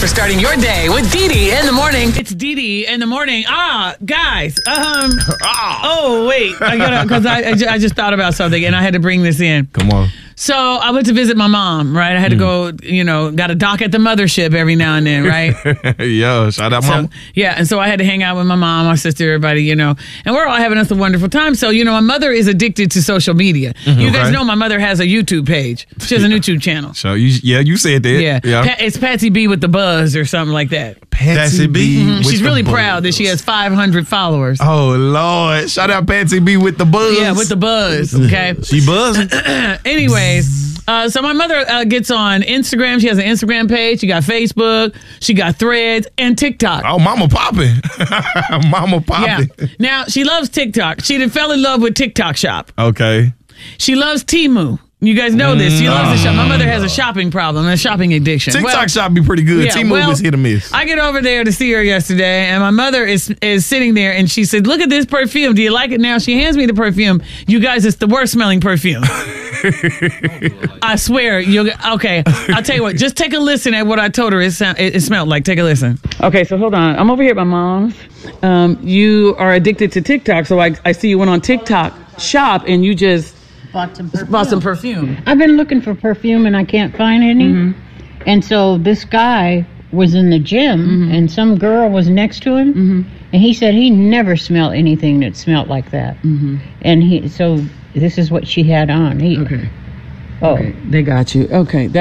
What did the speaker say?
for starting your day with Dee Dee in the morning. It's Dee Dee in the morning. Guys. Oh, wait. I gotta, because I just thought about something and I had to bring this in. Come on. So I went to visit my mom, right? I had to go, got a dock at the mothership every now and then, right? Yo, shout out, mom. Yeah, and so I had to hang out with my mom, my sister, everybody, and we're all having us a wonderful time. So, my mother is addicted to social media. You guys know my mother has a YouTube page. She has a YouTube channel. So, you said that. Yeah. It's Patsy B with the buzz or something like that. Patsy B. She's really proud that she has 500 followers. Oh, Lord. Shout out Patsy B with the buzz. Yeah, with the buzz, okay? She buzzing. Anyways, so my mother gets on Instagram. She has an Instagram page. She got Facebook. She got Threads and TikTok. Oh, mama popping. Mama popping. Yeah. Now, she loves TikTok. She done fell in love with TikTok Shop. Okay. She loves Temu. You guys know this. She loves to shop. My mother has a shopping problem, a shopping addiction. TikTok Shop be pretty good. Temu was hit or miss. I get over there to see her yesterday, and my mother is sitting there, and she said, "Look at this perfume. Do you like it?" Now she hands me the perfume. You guys, it's the worst smelling perfume. I swear. Okay, I'll tell you what. Just take a listen at what I told her it smelled like. Take a listen. Okay, so hold on. I'm over here at my mom's. You are addicted to TikTok, so I see you went on TikTok Shop, and you just bought some perfume. I've been looking for perfume and I can't find any. And so this guy was in the gym and some girl was next to him and he said he never smelled anything that smelled like that. And so this is what she had on. Okay. Okay, they got you. Okay.